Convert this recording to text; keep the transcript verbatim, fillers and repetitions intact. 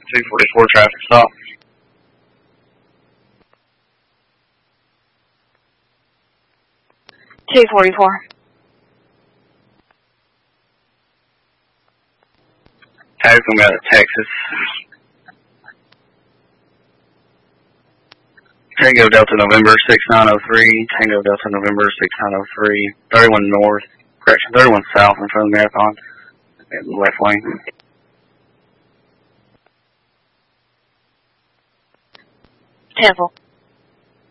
two forty-four traffic stop. two forty-four. Tag's gonna be out of Texas. Tango Delta November six nine oh three, Tango Delta November six nine oh three, thirty-one north, correction, thirty-one south in front of the Marathon, left lane. Temple.